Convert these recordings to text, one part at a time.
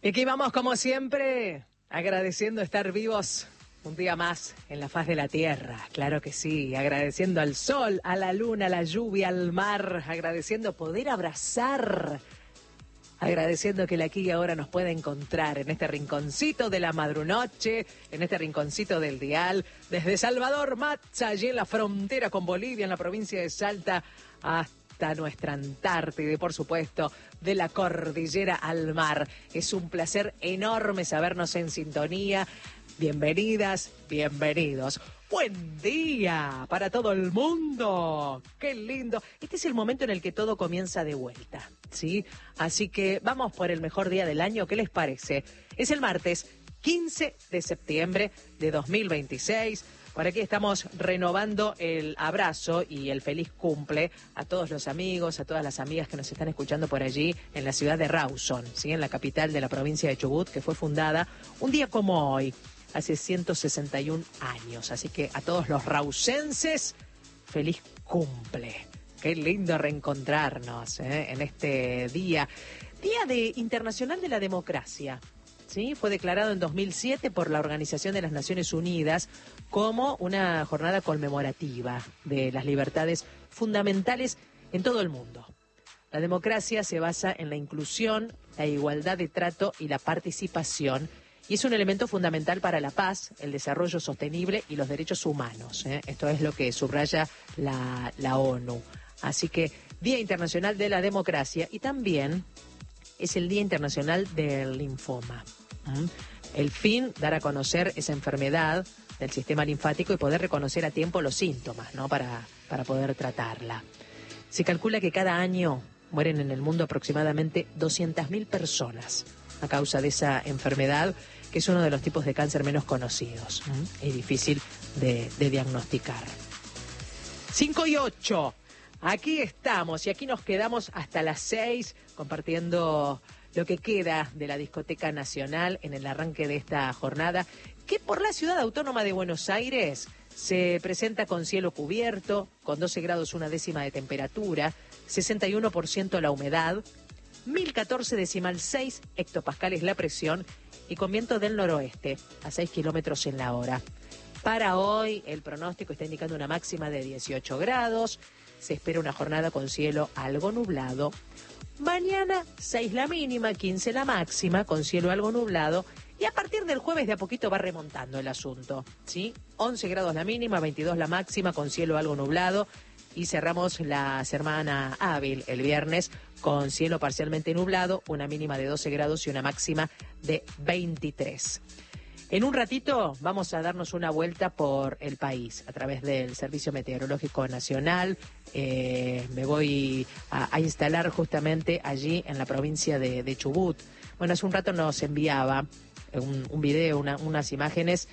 Y aquí vamos, como siempre, agradeciendo estar vivos un día más en la faz de la tierra. Claro que sí, agradeciendo al sol, a la luna, a la lluvia, al mar, agradeciendo poder abrazar, agradeciendo que el aquí y ahora nos pueda encontrar en este rinconcito de la madrunoche, en este rinconcito del dial, desde Salvador Matza, allí en la frontera con Bolivia, en la provincia de Salta, hasta nuestra Antártida y, por supuesto, de la cordillera al mar. Es un placer enorme sabernos en sintonía. Bienvenidas, bienvenidos. Buen día para todo el mundo. Qué lindo. Este es el momento en el que todo comienza de vuelta, ¿sí? Así que vamos por el mejor día del año. ¿Qué les parece? Es el martes 15 de septiembre de 2026. Por aquí estamos renovando el abrazo y el feliz cumple a todos los amigos, a todas las amigas que nos están escuchando por allí en la ciudad de Rawson, ¿sí? En la capital de la provincia de Chubut, que fue fundada un día como hoy, hace 161 años. Así que a todos los rausenses, feliz cumple. Qué lindo reencontrarnos en este Día Internacional de la Democracia. ¿Sí? Fue declarado en 2007 por la Organización de las Naciones Unidas como una jornada conmemorativa de las libertades fundamentales en todo el mundo. La democracia se basa en la inclusión, la igualdad de trato y la participación, y es un elemento fundamental para la paz, el desarrollo sostenible y los derechos humanos. Esto es lo que subraya la ONU. Así que Día Internacional de la Democracia, y también es el Día Internacional del Linfoma. El fin, dar a conocer esa enfermedad del sistema linfático y poder reconocer a tiempo los síntomas, ¿no? Para poder tratarla. Se calcula que cada año mueren en el mundo aproximadamente 200.000 personas a causa de esa enfermedad, que es uno de los tipos de cáncer menos conocidos y difícil de diagnosticar. 5:08. Aquí estamos y aquí nos quedamos hasta las 6 compartiendo lo que queda de la Discoteca Nacional en el arranque de esta jornada, que por la Ciudad Autónoma de Buenos Aires se presenta con cielo cubierto, con 12 grados 1/10 de temperatura, 61% la humedad, 1014,6 hectopascales la presión y con viento del noroeste a 6 kilómetros en la hora. Para hoy el pronóstico está indicando una máxima de 18 grados, se espera una jornada con cielo algo nublado. Mañana 6 la mínima, 15 la máxima, con cielo algo nublado. Y a partir del jueves de a poquito va remontando el asunto, ¿sí? 11 grados la mínima, 22 la máxima, con cielo algo nublado. Y cerramos la semana hábil el viernes con cielo parcialmente nublado, una mínima de 12 grados y una máxima de 23. En un ratito vamos a darnos una vuelta por el país a través del Servicio Meteorológico Nacional. Me voy a instalar justamente allí en la provincia de Chubut. Bueno, hace un rato nos enviaba un video, unas imágenes,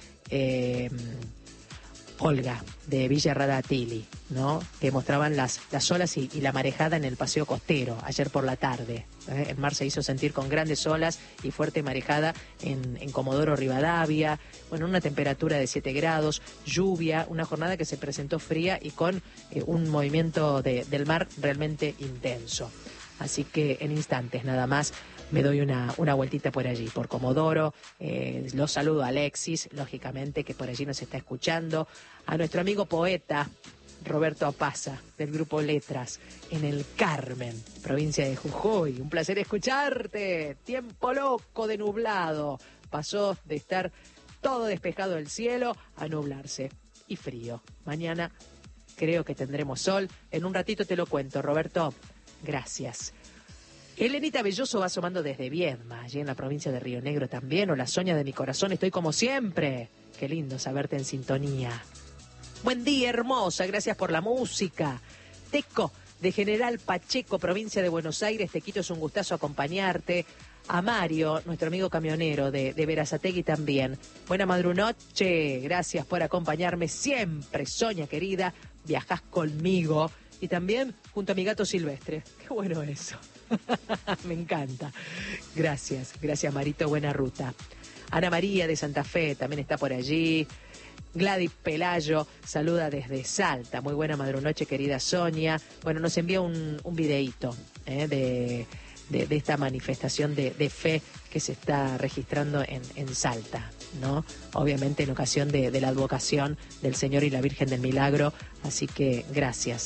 Olga, de Villa Radatili, ¿no? Que mostraban las olas y la marejada en el paseo costero ayer por la tarde. El mar se hizo sentir con grandes olas y fuerte marejada en Comodoro Rivadavia. Bueno, una temperatura de 7 grados, lluvia, una jornada que se presentó fría y con un movimiento del mar realmente intenso. Así que en instantes nada más me doy una vueltita por allí, por Comodoro. Los saludo a Alexis, lógicamente, que por allí nos está escuchando. A nuestro amigo poeta Roberto Apaza, del grupo Letras, en el Carmen, provincia de Jujuy. Un placer escucharte. Tiempo loco de nublado. Pasó de estar todo despejado el cielo a nublarse. Y frío. Mañana creo que tendremos sol. En un ratito te lo cuento, Roberto. Gracias. Elenita Belloso va asomando desde Viedma, allí en la provincia de Río Negro también. Hola, Soña de mi corazón, estoy como siempre. Qué lindo saberte en sintonía. Buen día, hermosa, gracias por la música. Teco, de General Pacheco, provincia de Buenos Aires, Tequito, es un gustazo acompañarte. A Mario, nuestro amigo camionero de Berazategui también. Buena madrunoche, gracias por acompañarme siempre, Soña querida, viajás conmigo. Y también junto a mi gato Silvestre. Qué bueno eso. Me encanta. Gracias Marito, buena ruta. Ana María de Santa Fe también está por allí. Gladys Pelayo saluda desde Salta. Muy buena madrunoche, querida Sonia. Bueno, nos envía un videíto de de esta manifestación de fe que se está registrando en Salta, ¿no? Obviamente en ocasión de la advocación del Señor y la Virgen del Milagro, así que gracias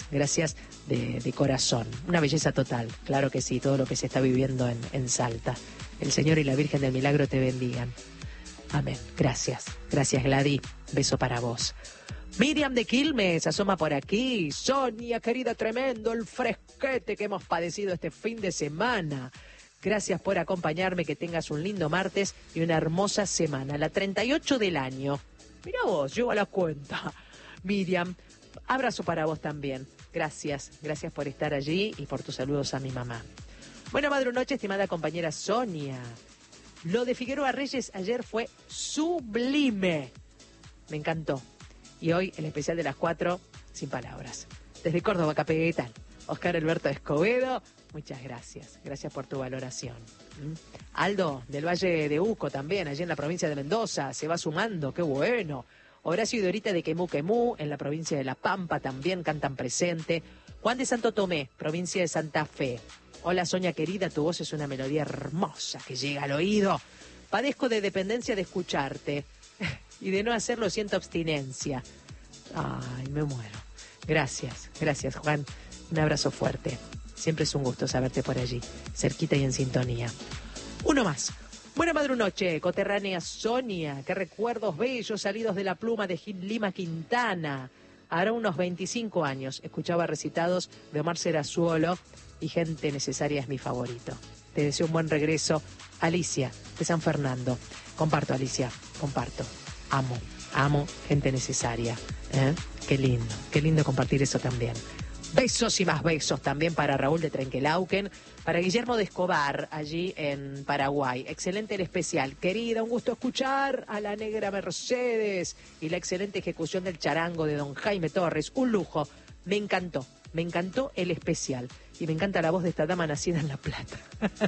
de corazón. Una belleza total, claro que sí, todo lo que se está viviendo en Salta. El Señor y la Virgen del Milagro te bendigan. Amén. Gracias Gladys, beso para vos. Miriam de Quilmes asoma por aquí. Sonia, querida, tremendo el fresquete que hemos padecido este fin de semana. Gracias por acompañarme, que tengas un lindo martes y una hermosa semana. La 38 del año. Mira vos, llevo a la cuenta. Miriam, abrazo para vos también. Gracias por estar allí y por tus saludos a mi mamá. Buena madrunoche, estimada compañera Sonia. Lo de Figueroa Reyes ayer fue sublime. Me encantó. Y hoy, el especial de las 4, sin palabras. Desde Córdoba, capital, Oscar Alberto Escobedo, muchas gracias. Gracias por tu valoración. Aldo, del Valle de Uco también, allí en la provincia de Mendoza, se va sumando, qué bueno. Horacio y Dorita de Quemú Quemú, en la provincia de La Pampa, también cantan presente. Juan de Santo Tomé, provincia de Santa Fe. Hola, Sonia querida, tu voz es una melodía hermosa que llega al oído. Padezco de dependencia de escucharte. Y de no hacerlo siento abstinencia. Ay, me muero. Gracias, Juan. Un abrazo fuerte. Siempre es un gusto saberte por allí, cerquita y en sintonía. Uno más. Buena madrunoche, coterránea Sonia. Qué recuerdos bellos salidos de la pluma de Gil Lima Quintana. Hará unos 25 años escuchaba recitados de Omar Serazuolo y Gente Necesaria es mi favorito. Te deseo un buen regreso. Alicia, de San Fernando. Comparto, Alicia, comparto. Amo Gente Necesaria. Qué lindo compartir eso también. Besos y más besos también para Raúl de Trenquelauquen, para Guillermo de Escobar, allí en Paraguay. Excelente el especial. Querida, un gusto escuchar a la negra Mercedes y la excelente ejecución del charango de don Jaime Torres. Un lujo. Me encantó el especial. Y me encanta la voz de esta dama nacida en La Plata.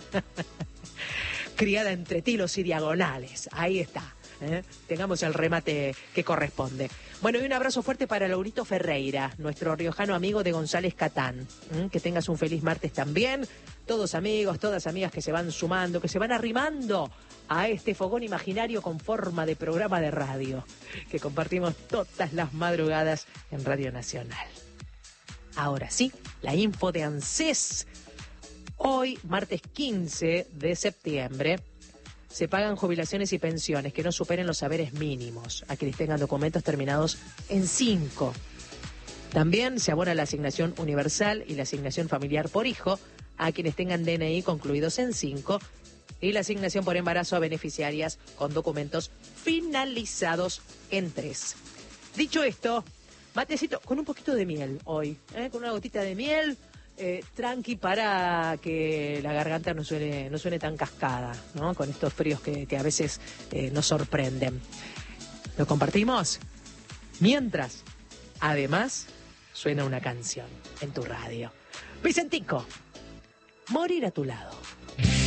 Criada entre tilos y diagonales. Ahí está. Tengamos el remate que corresponde. Bueno, y un abrazo fuerte para Laurito Ferreira, nuestro riojano amigo de González Catán. Que tengas un feliz martes también. Todos amigos, todas amigas que se van sumando, que se van arrimando a este fogón imaginario con forma de programa de radio que compartimos todas las madrugadas en Radio Nacional. Ahora sí, la info de ANSES. Hoy, martes 15 de septiembre, se pagan jubilaciones y pensiones que no superen los saberes mínimos a quienes tengan documentos terminados en 5. También se abona la asignación universal y la asignación familiar por hijo a quienes tengan DNI concluidos en 5 y la asignación por embarazo a beneficiarias con documentos finalizados en 3. Dicho esto, matecito con un poquito de miel hoy, con una gotita de miel. Tranqui para que la garganta no suene tan cascada, ¿no? Con estos fríos que a veces nos sorprenden. ¿Lo compartimos? Mientras, además, suena una canción en tu radio. Vicentico, morir a tu lado.